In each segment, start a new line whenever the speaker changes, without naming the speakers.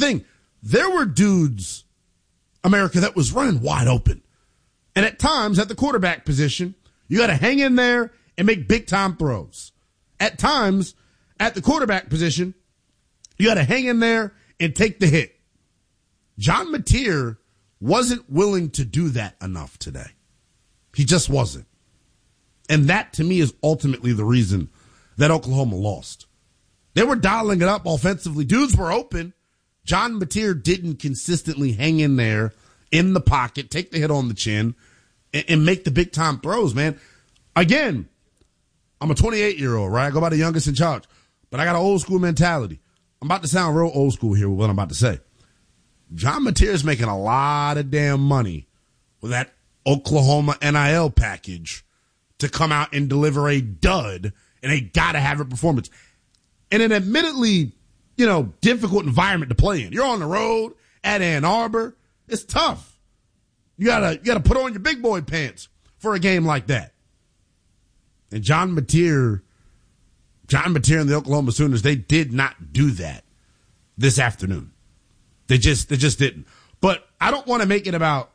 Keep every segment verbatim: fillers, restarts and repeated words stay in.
thing. There were dudes, America, that was running wide open. And at times, at the quarterback position, you got to hang in there and make big-time throws. At times, at the quarterback position, you got to hang in there and take the hit. John Mateer wasn't willing to do that enough today. He just wasn't. And that, to me, is ultimately the reason that Oklahoma lost. They were dialing it up offensively. Dudes were open. John Mateer didn't consistently hang in there in the pocket, take the hit on the chin, and, and make the big-time throws, man. Again, I'm a twenty-eight-year-old, right? I go by the youngest in charge. But I got an old-school mentality. I'm about to sound real old school here with what I'm about to say. John Mateer is making a lot of damn money with that Oklahoma N I L package to come out and deliver a dud and a gotta-have-it performance. In an admittedly, you know, difficult environment to play in. You're on the road at Ann Arbor. It's tough. You gotta, you gotta put on your big boy pants for a game like that. And John Mateer, John Mateer and the Oklahoma Sooners, they did not do that this afternoon. They just, they just didn't. But I don't want to make it about,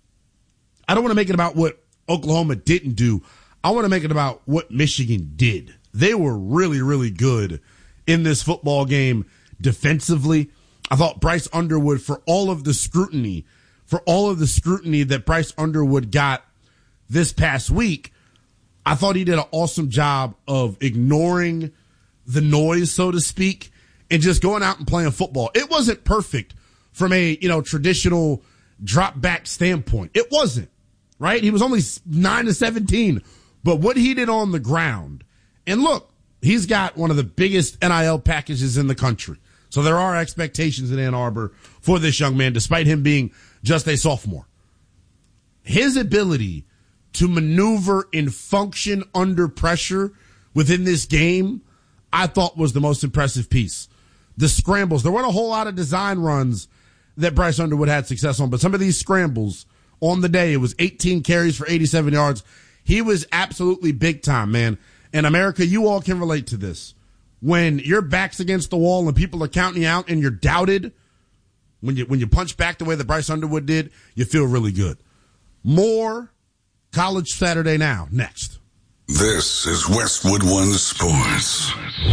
I don't want to make it about what Oklahoma didn't do. I want to make it about what Michigan did. They were really, really good in this football game defensively. I thought Bryce Underwood, for all of the scrutiny, for all of the scrutiny that Bryce Underwood got this past week, I thought he did an awesome job of ignoring the noise, so to speak, and just going out and playing football. It wasn't perfect from a, you know, traditional drop back standpoint. It wasn't, right? He was only nine to seventeen, but what he did on the ground, and look, he's got one of the biggest N I L packages in the country. So there are expectations in Ann Arbor for this young man, despite him being just a sophomore. His ability to maneuver and function under pressure within this game, I thought was the most impressive piece. The scrambles. There weren't a whole lot of design runs that Bryce Underwood had success on, but some of these scrambles on the day, it was eighteen carries for eighty-seven yards. He was absolutely big time, man. And America, you all can relate to this. When your back's against the wall and people are counting you out and you're doubted, when you when you punch back the way that Bryce Underwood did, you feel really good. More College Saturday Now, next.
This is Westwood One Sports.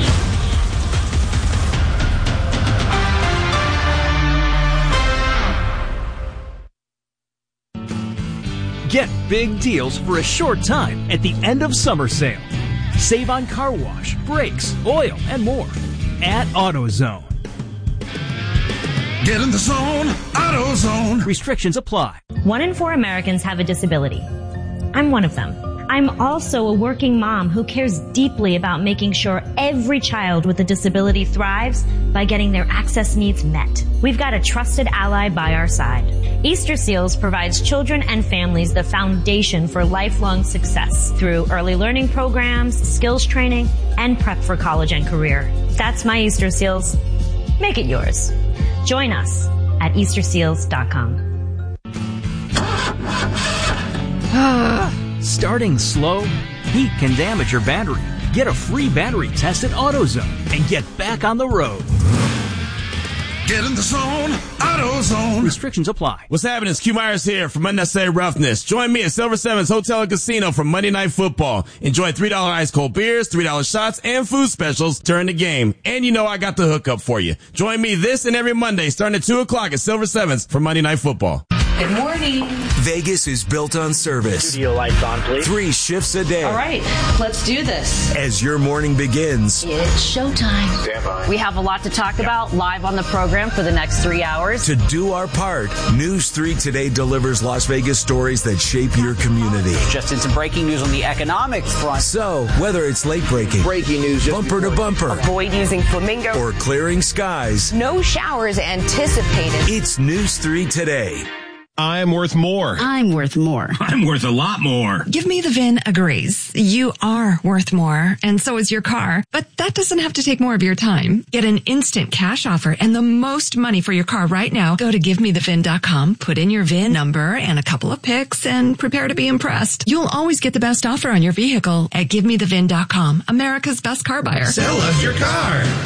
Get big deals for a short time at the end of summer sale. Save on car wash, brakes, oil, and more at AutoZone.
Get in the zone, AutoZone.
Restrictions apply.
One in four Americans have a disability. I'm one of them. I'm also a working mom who cares deeply about making sure every child with a disability thrives by getting their access needs met. We've got a trusted ally by our side. Easter Seals provides children and families the foundation for lifelong success through early learning programs, skills training, and prep for college and career. That's my Easter Seals. Make it yours. Join us at Easter Seals dot com.
Starting slow? Heat can damage your battery. Get a free battery test at AutoZone and get back on the road.
Get in the zone, AutoZone.
Restrictions apply.
What's happening? It's Q Myers here from Unnecessary Roughness. Join me at Silver Sevens Hotel and Casino for Monday Night Football. Enjoy three dollar ice cold beers, three dollar shots, and food specials during the game. And you know I got the hookup for you. Join me this and every Monday starting at two o'clock at Silver Sevens for Monday Night Football.
Good morning.
Vegas is built on service.
Studio lights on, please.
Three shifts a day.
All right, let's do this.
As your morning begins,
It's showtime.
Stand by.
We have a lot to talk about live on the program for the next three hours.
to do our part, News three Today delivers Las Vegas stories that shape your community.
Just in some breaking news on the economic front.
So, whether it's late breaking,
Breaking news. just
bumper to bumper,
Avoid using flamingo.
or clearing skies,
No showers anticipated.
it's News three Today.
I'm worth more.
I'm worth more.
I'm worth a lot more.
Give Me the V I N agrees. You are worth more, and so is your car. But that doesn't have to take more of your time. Get an instant cash offer and the most money for your car right now. Go to give me the V I N dot com, put in your V I N number and a couple of pics, and prepare to be impressed. You'll always get the best offer on your vehicle at give me the V I N dot com, America's best car buyer.
Sell us your car.